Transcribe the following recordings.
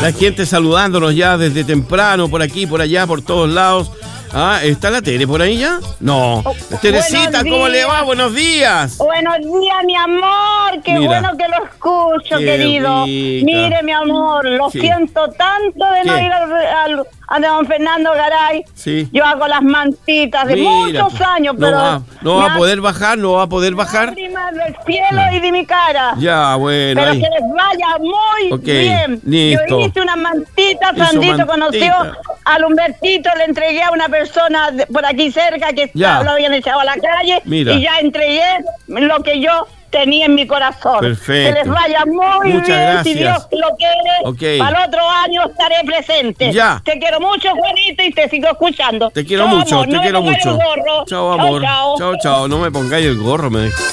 La gente saludándonos ya desde temprano, por aquí, por allá, por todos lados. ¿Está la Tere por ahí ya? No. Teresita, ¿cómo le va? Buenos días. Buenos días, mi amor. Qué bueno que lo escucho, querido. Rica. Mire, mi amor, lo siento tanto de no ir a don Fernando Garay. Sí. Yo hago las mantitas de muchos años, pero... No va a poder bajar. Lágrimas del cielo y de mi cara. Ya, bueno. Pero que les vaya muy bien. Listo. Yo hice unas mantitas, Sandito conoció al Humbertito, le entregué a una persona por aquí cerca que lo habían echado a la calle. Mira. Y ya entregué lo que yo tenía en mi corazón. Perfecto. Que les vaya muy Muchas bien, gracias. si Dios lo quiere. Para el otro año estaré presente. Ya. Te quiero mucho, Juanito, y te sigo escuchando. Te quiero Chao, mucho, amor, te quiero mucho. Chao, amor. Chao. Chao. No me pongáis el gorro, me dijo.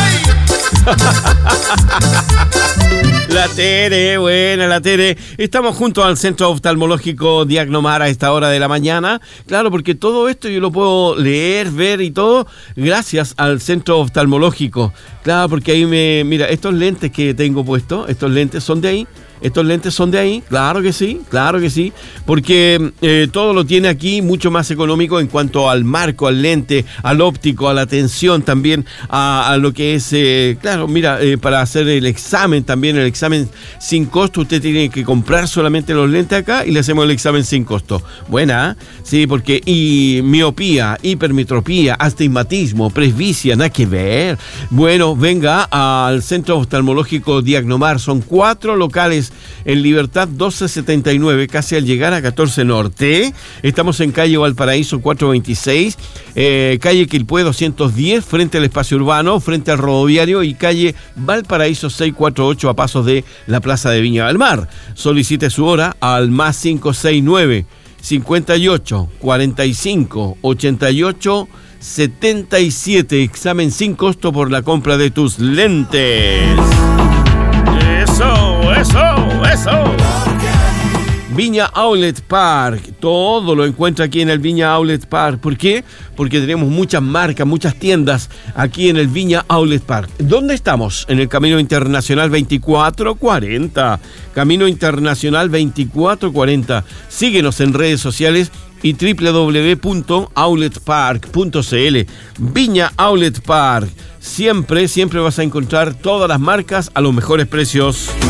La Tere, buena la Tere. Estamos junto al Centro Oftalmológico Diagnomar a esta hora de la mañana. Claro, porque todo esto yo lo puedo leer, ver y todo gracias al Centro Oftalmológico. Claro, porque ahí mira, estos lentes que tengo puestos, estos lentes son de ahí. ¿Estos lentes son de ahí? Claro que sí, porque todo lo tiene aquí mucho más económico en cuanto al marco, al lente, al óptico, a la tensión también, a lo que es, claro, mira, para hacer el examen también, el examen sin costo, usted tiene que comprar solamente los lentes acá y le hacemos el examen sin costo. Buena, sí, porque miopía, hipermetropía, astigmatismo, presbicia, nada que ver. Bueno, venga al Centro Oftalmológico Diagnomar, son 4 locales en Libertad 1279, casi al llegar a 14 Norte. Estamos en calle Valparaíso 426, calle Quilpué 210, frente al espacio urbano, frente al rodoviario, y calle Valparaíso 648 a pasos de la Plaza de Viña del Mar. Solicite su hora al más 569 58 45 88 77. Examen sin costo por la compra de tus lentes. Eso. Viña Outlet Park, todo lo encuentra aquí en el Viña Outlet Park. ¿Por qué? Porque tenemos muchas marcas, muchas tiendas aquí en el Viña Outlet Park. ¿Dónde estamos? En el Camino Internacional 2440. Camino Internacional 2440. Síguenos en redes sociales y www.outletpark.cl. Viña Outlet Park. Siempre vas a encontrar todas las marcas a los mejores precios.